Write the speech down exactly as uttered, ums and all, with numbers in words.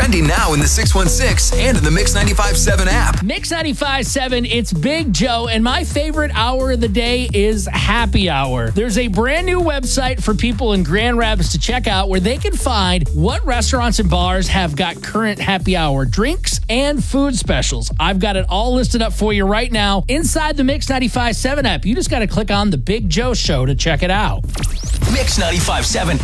Trending now in the six one six and in the Mix ninety-five point seven app. Mix ninety-five point seven, it's Big Joe, and my favorite hour of the day is happy hour. There's a brand new website for people in Grand Rapids to check out where they can find what restaurants and bars have got current happy hour drinks and food specials. I've got it all listed up for you right now inside the Mix ninety-five point seven app. You just got to click on the Big Joe Show to check it out. Mix ninety-five point seven